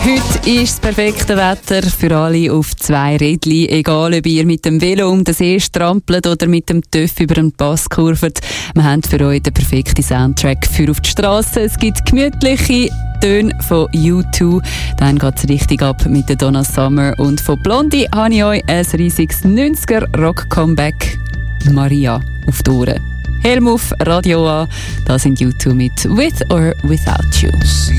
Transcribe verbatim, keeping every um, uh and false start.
Heute ist das perfekte Wetter für alle auf zwei Rädchen. Egal, ob ihr mit dem Velo um den See strampelt oder mit dem Töff über den Pass kurvt. Wir haben für euch den perfekten Soundtrack für auf die Straße. Es gibt gemütliche Töne von U zwei. Dann geht es richtig ab mit der Donna Summer. Und von Blondie habe ich euch ein riesiges neunziger-Rock-Comeback. Maria auf die Ohren. Helm auf, Radio A. Da sind U zwei mit With or Without You.